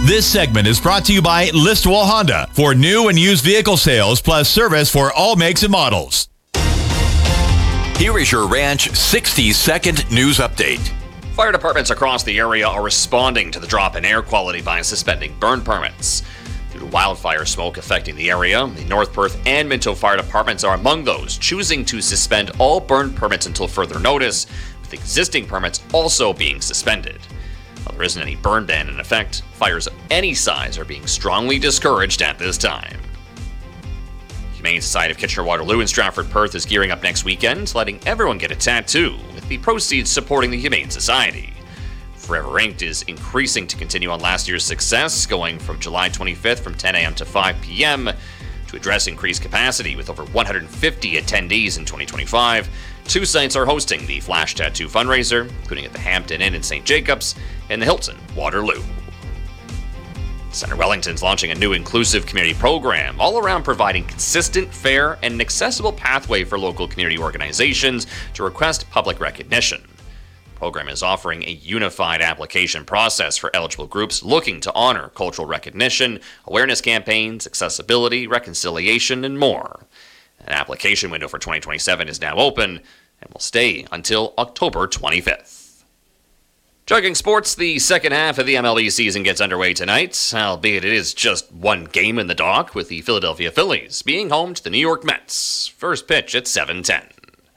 This segment is brought to you by Listowel Honda for new and used vehicle sales plus service for all makes and models. Here is your Ranch 60-second news update. Fire departments across the area are responding to the drop in air quality by suspending burn permits. Due to wildfire smoke affecting the area, the North Perth and Minto fire departments are among those choosing to suspend all burn permits until further notice, with existing permits also being suspended. While there isn't any burn ban in effect, fires of any size are being strongly discouraged at this time. The Humane Society of Kitchener-Waterloo in Stratford Perth is gearing up next weekend, letting everyone get a tattoo, with the proceeds supporting the Humane Society. Forever Inked is increasing to continue on last year's success, going from July 25th from 10 a.m. to 5 p.m. to address increased capacity with over 150 attendees in 2025. Two sites are hosting the Flash Tattoo fundraiser, including at the Hampton Inn in St. Jacobs and the Hilton, Waterloo. Centre Wellington's launching a new inclusive community program, all around providing consistent, fair, and accessible pathway for local community organizations to request public recognition. The program is offering a unified application process for eligible groups looking to honor cultural recognition, awareness campaigns, accessibility, reconciliation, and more. An application window for 2027 is now open and will stay until October 25th. Jogging sports, the second half of the MLB season gets underway tonight, albeit it is just one game in the dock, with the Philadelphia Phillies being home to the New York Mets. First pitch at 7:10.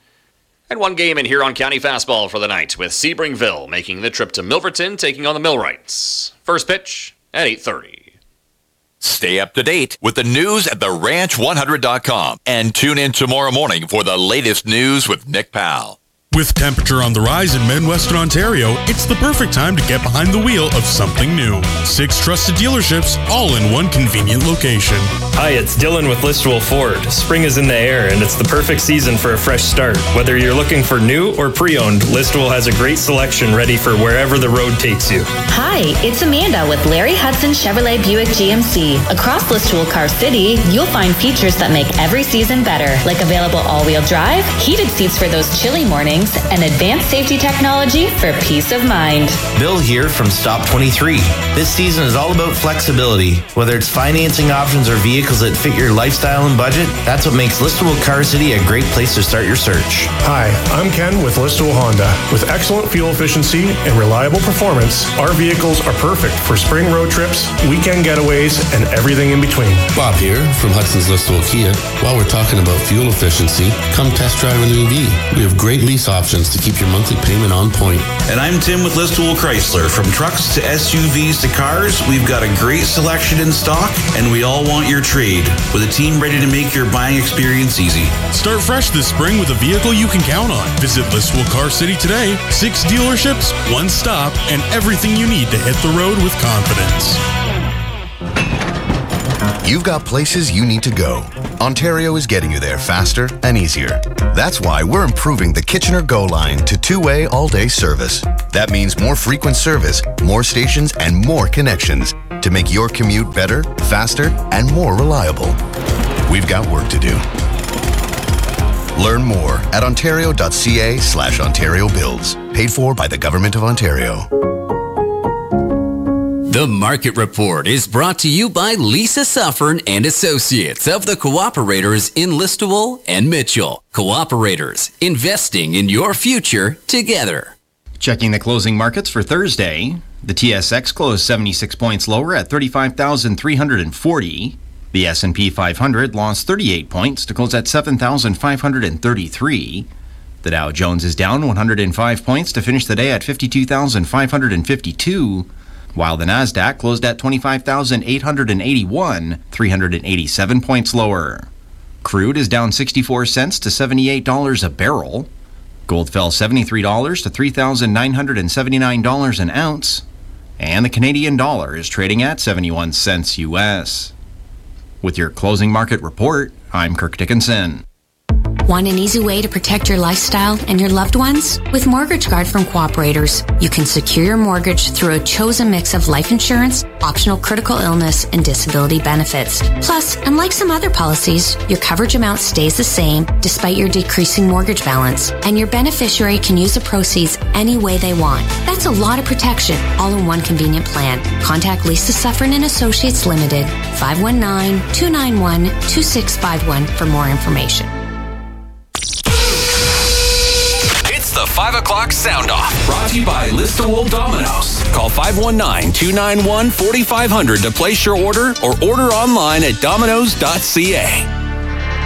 And one game in Huron County fastball for the night, with Sebringville making the trip to Milverton, taking on the Millwrights. First pitch at 8:30. Stay up to date with the news at theranch100.com and tune in tomorrow morning for the latest news with Nick Powell. With temperature on the rise in Midwestern Ontario, it's the perfect time to get behind the wheel of something new. 6 trusted dealerships, all in one convenient location. Hi, it's Dylan with Listowel Ford. Spring is in the air, and it's the perfect season for a fresh start. Whether you're looking for new or pre-owned, Listowel has a great selection ready for wherever the road takes you. Hi, it's Amanda with Larry Hudson Chevrolet Buick GMC. Across Listowel Car City, you'll find features that make every season better, like available all-wheel drive, heated seats for those chilly mornings, and advanced safety technology for peace of mind. Bill here from Stop 23. This season is all about flexibility. Whether it's financing options or vehicles that fit your lifestyle and budget, that's what makes Listowel Car City a great place to start your search. Hi, I'm Ken with Listowel Honda. With excellent fuel efficiency and reliable performance, our vehicles are perfect for spring road trips, weekend getaways, and everything in between. Bob here from Hudson's Listowel Kia. While we're talking about fuel efficiency, come test drive an EV. We have great lease options to keep your monthly payment on point. And I'm Tim with Listowel Chrysler. From trucks to SUVs to cars, we've got a great selection in stock, and we all want your trade, with a team ready to make your buying experience easy. Start fresh this spring with a vehicle you can count on. Visit Listowel Car City today. 6 dealerships, 1 stop, and everything you need to hit the road with confidence. You've got places you need to go. Ontario is getting you there faster and easier. That's why we're improving the Kitchener Go line to 2-way all-day service. That means more frequent service, more stations, and more connections to make your commute better, faster, and more reliable. We've got work to do. Learn more at ontario.ca/Ontario Builds. Paid for by the Government of Ontario. The Market Report is brought to you by Lisa Suffern and Associates of the Cooperators in Listowel and Mitchell. Cooperators, investing in your future together. Checking the closing markets for Thursday, the TSX closed 76 points lower at 35,340. The S&P 500 lost 38 points to close at 7,533. The Dow Jones is down 105 points to finish the day at 52,552. While the Nasdaq closed at 25,881, 387 points lower. Crude is down 64 cents to $78 a barrel. Gold fell $73 to $3,979 an ounce. And the Canadian dollar is trading at 71 cents U.S. With your closing market report, I'm Kirk Dickinson. Want an easy way to protect your lifestyle and your loved ones? With Mortgage Guard from Cooperators, you can secure your mortgage through a chosen mix of life insurance, optional critical illness, and disability benefits. Plus, unlike some other policies, your coverage amount stays the same despite your decreasing mortgage balance, and your beneficiary can use the proceeds any way they want. That's a lot of protection, all in one convenient plan. Contact Lisa Suffren and Associates Limited, 519-291-2651 for more information. It's the 5 o'clock sound off, brought to you by Listowel Dominoes. Call 519-291-4500 to place your order or order online at dominoes.ca.